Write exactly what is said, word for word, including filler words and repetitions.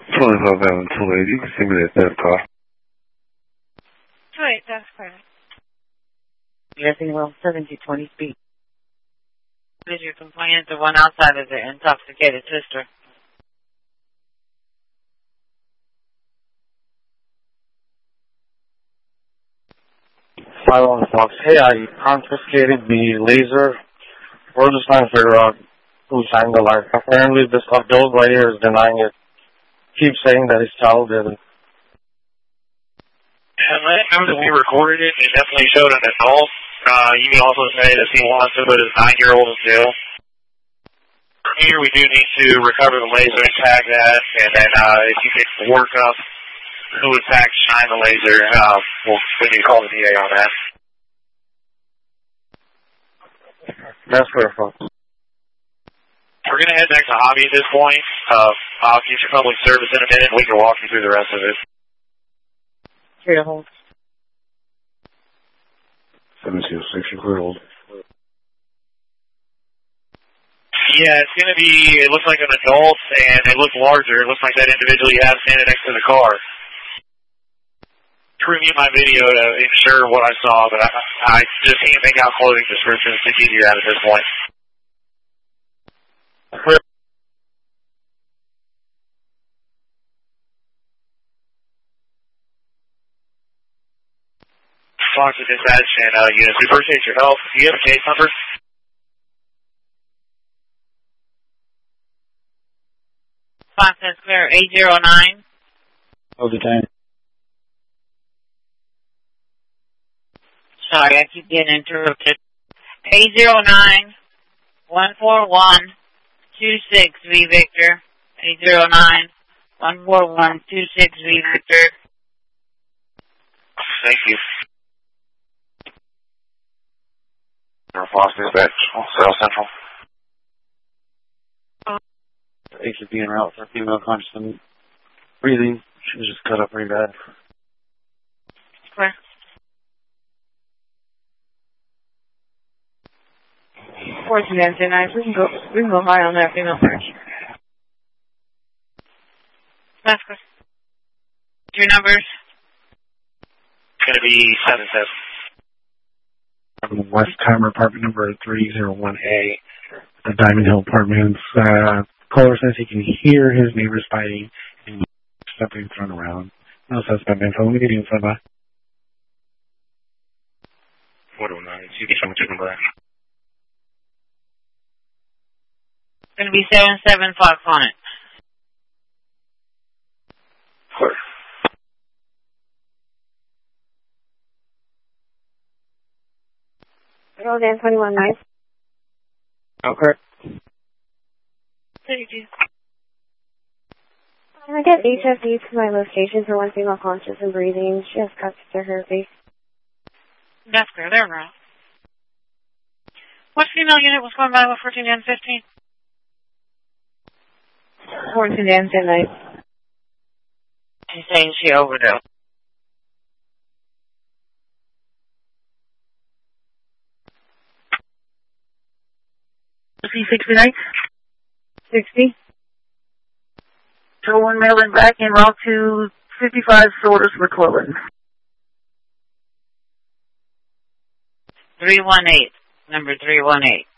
twenty-five Island two eight, you can send me that theft car. two eight, that's correct. Yes, well, seventy twenty speed. Is your complaint the one outside of the intoxicated sister? Five on Fox. Hey, I confiscated the laser. We're just trying to figure out who shined the light. Apparently, this adult right here is denying it. Keeps saying that his child did it. And last time that we recorded it, it definitely showed an adult. Uh, you can also say that he wants to put his nine-year-old in jail. Here, we do need to recover the laser and tag that, and then uh, if you could work up who in fact shined the laser, uh, we'll, we need to call the D A on that. That's fair, folks. We're going to head back to Hobby at this point. Uh, I'll get your public service in a minute, and we can walk you through the rest of it. Three to hold. seven zero six, you're clear hold. Yeah, it's going to be, it looks like an adult, and it looks larger. It looks like that individual you have standing next to the car. Review my video to ensure what I saw, but I, I just can't make out clothing descriptions to figure out at this point. Fox to dispatch and uh, units. We appreciate your help. Do you have a case number? Fox is clear, eight zero nine. Hold the time. Sorry, I keep getting interrupted. eight zero nine, one four one, two six V Victor. eight zero nine, one four one, two six V Victor. Thank you. Fox dispatch, South Central. A C P en route for female conscious and breathing. She was just cut up pretty bad. Where? fourteen and nine. We can go. We can go high on that female first. That's good. Your numbers? It's going to be seven seven. Westheimer, apartment number three oh one A, the Diamond Hill Apartments. Uh, caller says he can hear his neighbors fighting and stepping thrown around. No suspect info. Let me get you in front of that. four oh nine. You can show me your number. It's going to be seven seven five on it. Clear. Roll down twenty-one nine. Okay. Thank you. Can I get H F D to my location for one female conscious and breathing? She has cuts to her face. That's clear. There, girl. What female unit was going by with fourteen and fifteen? fourteen and nine. She's saying she overdosed. C sixty-nine? sixty. So one mailing back en route to fifty-five Shoulders, McClellan. three one eight. Number three one eight.